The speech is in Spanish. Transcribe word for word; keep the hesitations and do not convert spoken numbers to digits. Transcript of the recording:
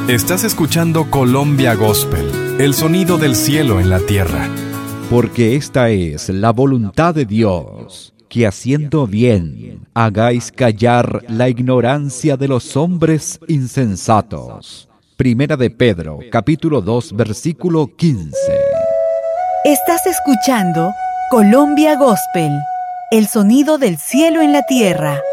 Estás escuchando Colombia Gospel, el sonido del cielo en la tierra. Porque esta es la voluntad de Dios, que haciendo bien hagáis callar la ignorancia de los hombres insensatos. Primera de Pedro, capítulo dos, versículo quince. Estás escuchando Colombia Gospel, el sonido del cielo en la tierra.